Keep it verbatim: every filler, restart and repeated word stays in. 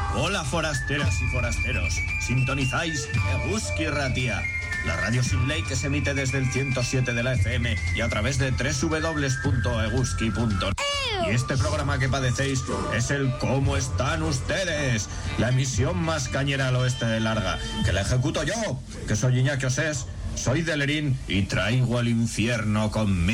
Hola forasteras y forasteros, sintonizáis Eguski Ratia, la radio sin ley que se emite desde el ciento siete de la F M y a través de doble u doble u doble u punto eguski punto net. Y este programa que padecéis es el ¿Cómo están ustedes? La emisión más cañera al oeste de Larga, que la ejecuto yo, que soy Iñaki Osés, soy de Lerín y traigo el infierno conmigo.